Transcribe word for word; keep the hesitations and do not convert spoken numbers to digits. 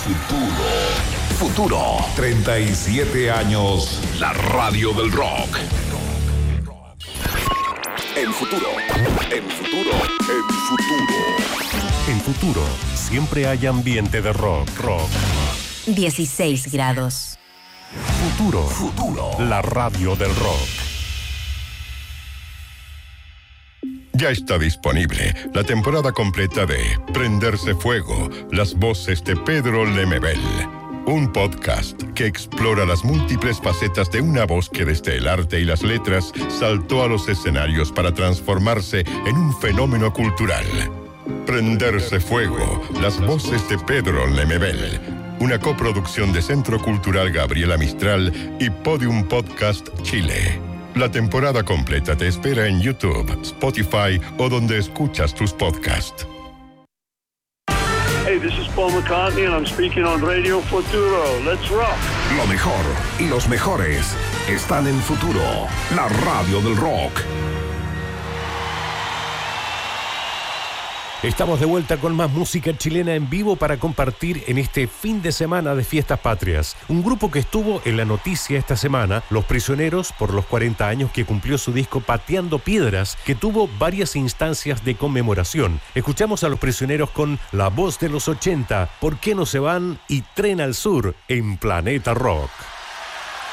futuro. Futuro. treinta y siete años. La radio del rock. En futuro. En futuro. En futuro. En futuro, siempre hay ambiente de rock. Rock. dieciséis grados. Futuro. Futuro. La radio del rock. Ya está disponible la temporada completa de Prenderse Fuego, las voces de Pedro Lemebel. Un podcast que explora las múltiples facetas de una voz que desde el arte y las letras saltó a los escenarios para transformarse en un fenómeno cultural. Prenderse Fuego, las voces de Pedro Lemebel. Una coproducción de Centro Cultural Gabriela Mistral y Podium Podcast Chile. La temporada completa te espera en YouTube, Spotify o donde escuchas tus podcasts. Hey, this is Paul McCartney and I'm speaking on Radio Futuro. Let's rock. Lo mejor y los mejores están en Futuro, la radio del rock. Estamos de vuelta con más música chilena en vivo para compartir en este fin de semana de Fiestas Patrias. Un grupo que estuvo en la noticia esta semana, Los Prisioneros, por los cuarenta años que cumplió su disco Pateando Piedras, que tuvo varias instancias de conmemoración. Escuchamos a Los Prisioneros con La Voz de los ochenta, ¿Por qué no se van? Y Tren al Sur en Planeta Rock.